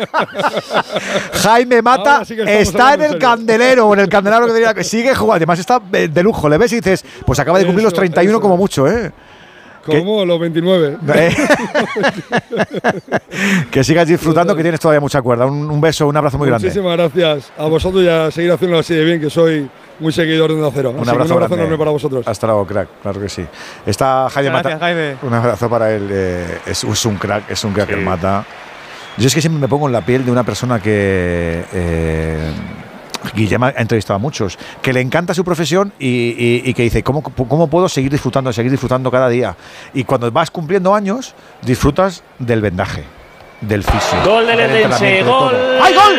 Jaime Mata sí está en el candelero, o en el candelero que diría que sigue jugando. Además está de lujo. Le ves y dices, pues acaba de cumplir los 31 como mucho, ¿eh? Como los 29. Que sigas disfrutando, que tienes todavía mucha cuerda. Un beso, un abrazo muy grande. Muchísimas gracias a vosotros y a seguir haciéndolo así de bien, que soy muy seguidor de Onda Cero. Un abrazo enorme para vosotros. Hasta luego, crack. Claro que sí. Está Jaime Mata. Gracias, Jaime. Un abrazo para él. Es un crack, sí. El Mata. Yo es que siempre me pongo en la piel de una persona que Guillem ha entrevistado a muchos, que le encanta su profesión y que dice, ¿cómo puedo seguir disfrutando cada día? Y cuando vas cumpliendo años, disfrutas del vendaje, del fisio. Gol del Eldense, gol. ¡Ay, gol!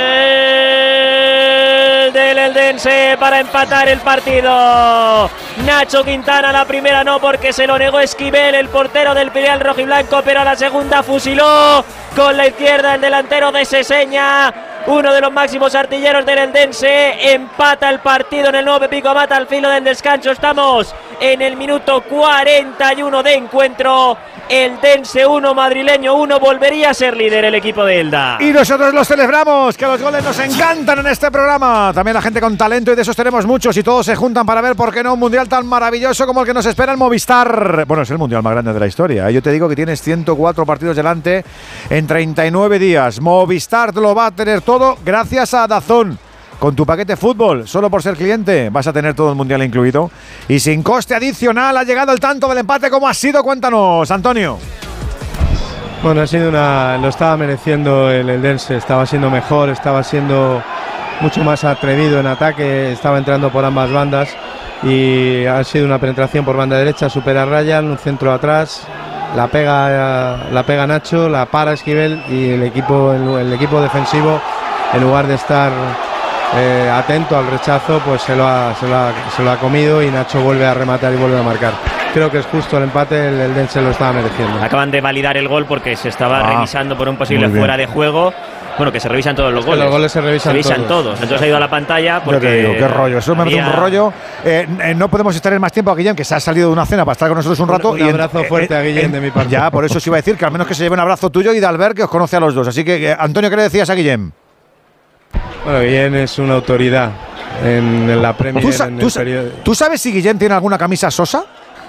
Del Eldense para empatar el partido. Nacho Quintana, la primera no, porque se lo negó Esquivel, el portero del filial rojiblanco, pero a la segunda fusiló con la izquierda el delantero de Seseña, uno de los máximos artilleros del Eldense. Empata el partido en el nuevo Pico Mata al filo del descanso. Estamos en el minuto 41 de encuentro. Eldense 1, Madrileño 1. Volvería a ser líder el equipo de Elda. Y nosotros lo celebramos, que los goles nos encantan en este programa. También la gente con talento, y de esos tenemos muchos, y todos se juntan para ver, ¿por qué no?, un mundial tan maravilloso como el que nos espera el Movistar. Bueno, es el mundial más grande de la historia. Yo te digo que tienes 104 partidos delante en 39 días. Movistar lo va a tener todo gracias a DAZN. Con tu paquete fútbol, solo por ser cliente, vas a tener todo el mundial incluido. Y sin coste adicional ha llegado el tanto del empate. ¿Cómo ha sido? Cuéntanos, Antonio. Bueno, ha sido lo estaba mereciendo el Eldense, estaba siendo mejor, estaba siendo mucho más atrevido en ataque, estaba entrando por ambas bandas y ha sido una penetración por banda derecha, supera a Ryan, un centro atrás, la pega Nacho, la para Esquivel y el equipo defensivo, en lugar de estar atento al rechazo, pues se lo ha comido y Nacho vuelve a rematar y vuelve a marcar. Creo que es justo el empate, el Eldense lo estaba mereciendo. Acaban de validar el gol porque se estaba revisando por un posible fuera de juego. Bueno, que se revisan todos los goles. Los goles se revisan todos. Entonces ha ido a la pantalla porque… Yo te digo, qué rollo. Eso me parece un rollo. No podemos estar más tiempo a Guillem, que se ha salido de una cena para estar con nosotros un rato. Un abrazo fuerte a Guillem de mi parte. Ya, por eso os iba a decir que al menos que se lleve un abrazo tuyo y de Albert, que os conoce a los dos. Así que, Antonio, ¿qué le decías a Guillem? Bueno, Guillem es una autoridad en la Premier. ¿Tú sabes si Guillem tiene alguna camisa Sosa?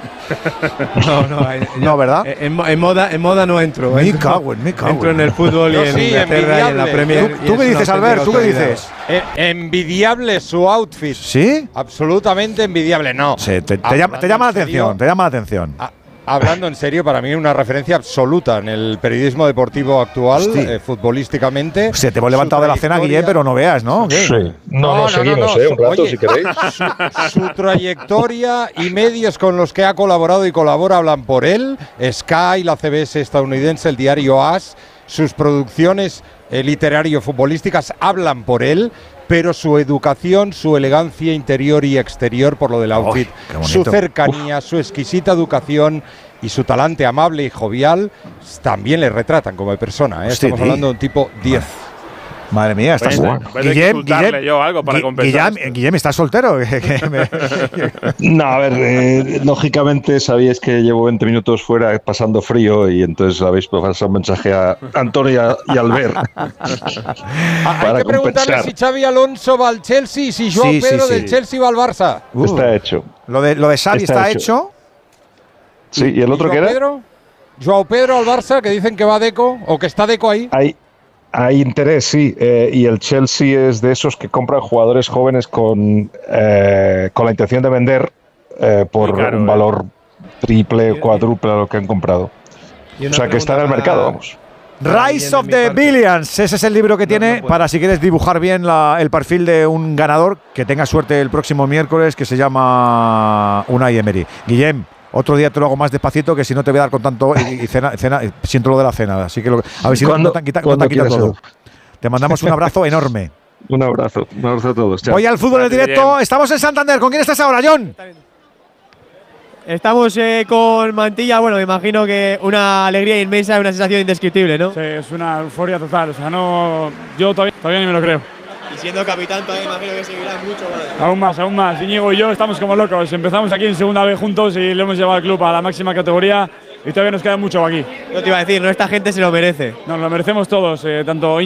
No, ¿verdad? En moda no entro. Me cago. Entro en el fútbol y en Inglaterra y en la Premier. ¿Tú qué dices, Albert? ¿Tú qué dices? Envidiable su outfit. ¿Sí? Absolutamente envidiable. No. Sí, te llama la atención. Hablando en serio, para mí una referencia absoluta en el periodismo deportivo actual, futbolísticamente. Se te hemos levantado de la cena, Guillem, pero no veas, ¿no? Sí. No, seguimos, un rato, si queréis. Su trayectoria y medios con los que ha colaborado y colabora hablan por él. Sky, la CBS estadounidense, el diario AS, sus producciones literario-futbolísticas hablan por él. Pero su educación, su elegancia interior y exterior por lo del outfit, su cercanía, su exquisita educación y su talante amable y jovial también le retratan como persona. Estamos hablando de un tipo 10. Madre mía, estás… Guillem, ¿estás soltero? No, a ver, lógicamente sabíais que llevo 20 minutos fuera pasando frío y entonces habéis pasado un mensaje a Antonio y Albert. Hay que preguntarle si Xavi Alonso va al Chelsea y si Joao Pedro del Chelsea va al Barça. Está hecho. Lo de Xavi está hecho. Sí, ¿y el otro qué era? Joao Pedro al Barça, que dicen que va Deco o que está Deco ahí. Hay interés, sí, y el Chelsea es de esos que compran jugadores jóvenes con la intención de vender por un valor triple, cuádruple a lo que han comprado. O sea, que está en el mercado, vamos. Rise of the Billions, ese es el libro que tiene para si quieres dibujar bien el perfil de un ganador, que tenga suerte el próximo miércoles, que se llama Unai Emery. Guillem, otro día te lo hago más despacito, que si no te voy a dar con tanto y cena, siento lo de la cena, así que a ver si no te han quitado todo. Te mandamos un abrazo enorme. Un abrazo a todos. Chao. Voy al fútbol en directo, estamos en Santander. ¿Con quién estás ahora, John? Estamos con Mantilla, bueno, me imagino que una alegría inmensa y una sensación indescriptible, ¿no? Sí, es una euforia total, o sea, yo todavía ni me lo creo. Y siendo capitán todavía imagino que seguirá mucho más. Aún más. Íñigo y yo estamos como locos. Empezamos aquí en segunda vez juntos y le hemos llevado al club a la máxima categoría y todavía nos queda mucho aquí. Yo te iba a decir, esta gente se lo merece. Nos lo merecemos todos, tanto